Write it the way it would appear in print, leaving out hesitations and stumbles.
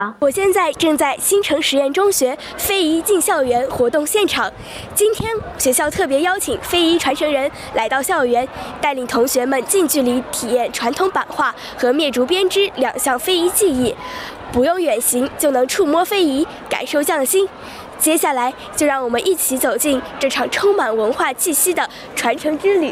我现在正在新城实验中学非遗进校园活动现场。今天学校特别邀请非遗传承人来到校园，带领同学们近距离体验传统版画和灭竹编织两项非遗技艺，不用远行就能触摸非遗，感受匠心。接下来就让我们一起走进这场充满文化气息的传承之旅。